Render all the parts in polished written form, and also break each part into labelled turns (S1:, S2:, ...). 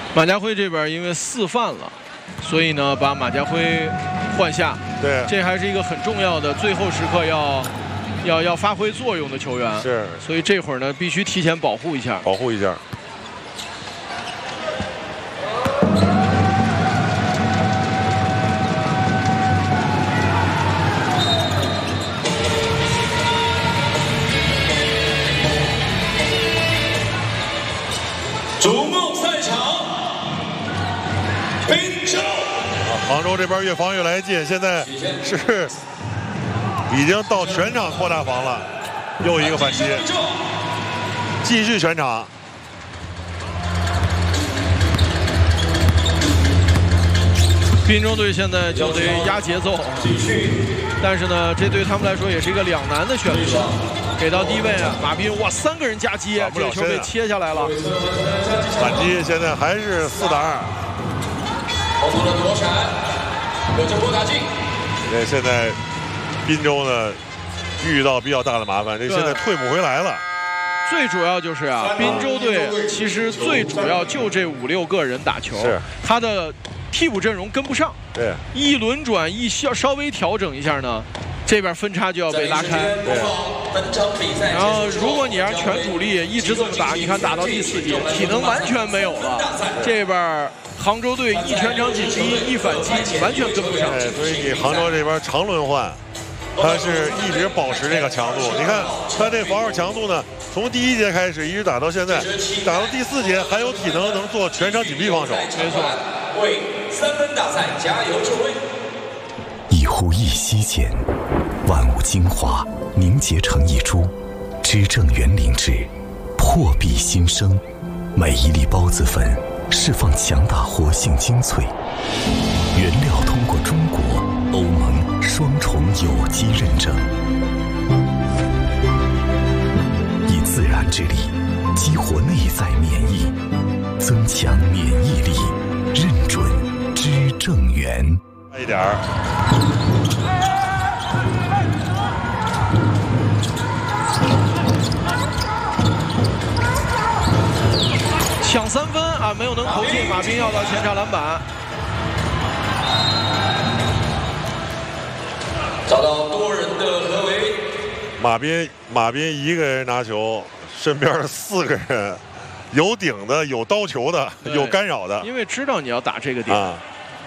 S1: 马家辉这边因为4犯了，所以呢把马家辉换下。
S2: 对，
S1: 这还是一个很重要的最后时刻要发挥作用的球员。
S2: 是，
S1: 所以这会儿呢必须提前保护一下。
S2: 保护一下。
S3: 逐梦赛场，滨州。
S2: 杭州这边越防越来劲，现在是已经到全场扩大防了，又一个反击，继续全场。
S1: 滨州队现在就得压节奏，但是呢，这对他们来说也是一个两难的选择。给到低位啊，马彬，哇，3个人夹击，这个球被切下来了。
S2: 反击现在还是4打2。
S3: 后头的躲闪，有着波打进。
S2: 现在滨州呢遇到比较大的麻烦，这现在退不回来了。
S1: 最主要就是啊，滨州队其实最主要就这5、6个人打球，
S2: 是
S1: 他的替补阵容跟不上。
S2: 对，
S1: 一轮转稍微调整一下呢，这边分差就要被拉开。
S2: 对。
S1: 然后，如果你让全主力一直这么打，你看打到第4节，体能完全没有了。这边杭州队一全场紧逼，一反击，完全跟不上。
S2: 所以你杭州这边常轮换，他是一直保持这个强度。你看他这防守强度呢，从第1节开始一直打到现在，打到第4节还有体能能做全场紧逼防守。
S1: 没错。
S3: 为3分大赛加油助威。
S4: 一呼一吸间，万物精华凝结成一株，知正园灵芝，破壁新生。每一粒孢子粉释放强大活性精粹，原料通过中国、欧盟双重有机认证，以自然之力激活内在免疫，增强免疫力，认准知正园。
S2: 一点儿。
S1: 抢3分啊，没有能投进，马彬要到前插篮板。
S3: 找到多人的合围。
S2: 马彬一个人拿球，身边4个人，有顶的，有刀球的，有干扰的。
S1: 因为知道你要打这个点。
S2: 啊。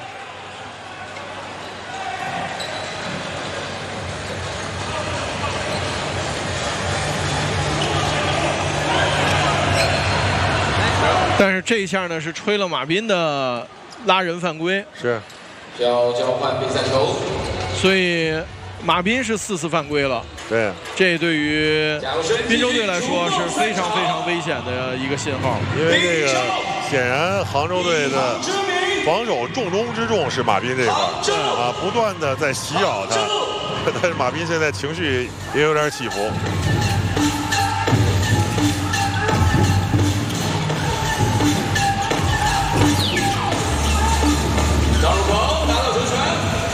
S1: 但是这一下呢是吹了马彬的拉人犯规，
S2: 是
S3: 交换比赛球，
S1: 所以马彬是4次犯规了。
S2: 对，
S1: 这对于滨州队来说是非常非常危险的一个信号。
S2: 因为这个显然杭州队的防守重中之重是马彬这块啊，不断的在袭扰他，但是马彬现在情绪也有点起伏。
S3: 张鲁鹏拿到球权，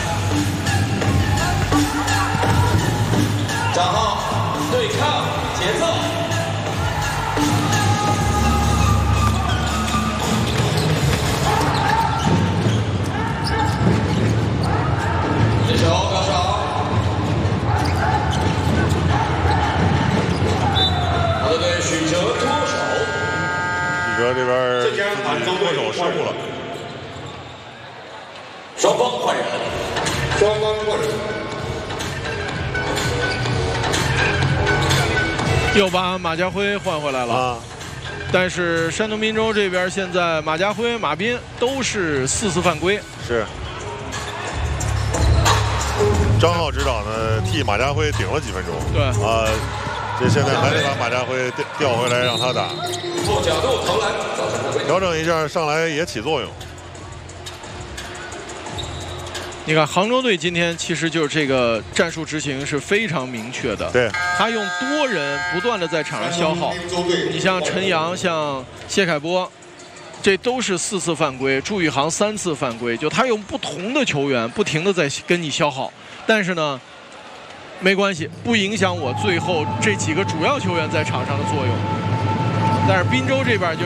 S3: 账号对抗节奏，接球高手，好的队许哲脱手，
S2: 许哲这边自己脱手失误了。
S3: 双方换人，
S1: 又把马家辉换回来了。
S2: 啊，
S1: 但是山东滨州这边现在马家辉、马彬都是4次犯规。
S2: 是。张浩指导呢替马家辉顶了几分钟。
S1: 对
S2: 啊，这现在还得把马家辉调回来让他打。
S3: 错角度投篮，造成犯规。
S2: 调整一下上来也起作用。
S1: 你看杭州队今天其实就是这个战术执行是非常明确的。
S2: 对，
S1: 他用多人不断的在场上消耗。你像陈阳、像谢凯波，这都是4次犯规，朱宇航3次犯规，就他用不同的球员不停的在跟你消耗。但是呢，没关系，不影响我最后这几个主要球员在场上的作用。但是滨州这边就。